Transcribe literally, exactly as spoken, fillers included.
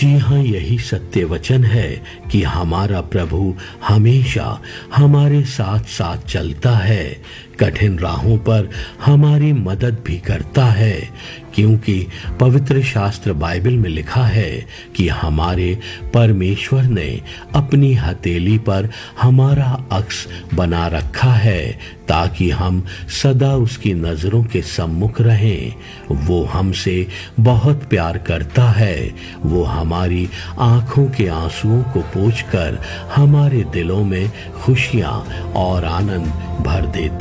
जी हाँ, यही सत्य वचन है कि हमारा प्रभु हमेशा हमारे साथ साथ चलता है, कठिन राहों पर हमारी मदद भी करता है, क्योंकि पवित्र शास्त्र बाइबल में लिखा है कि हमारे परमेश्वर ने अपनी हथेली पर हमारा अक्स बना रखा है ताकि हम सदा उसकी नजरों के सम्मुख रहें। वो हमसे बहुत प्यार करता है। वो हमारी आंखों के आंसुओं को पोंछकर हमारे दिलों में खुशियां और आनंद भर देता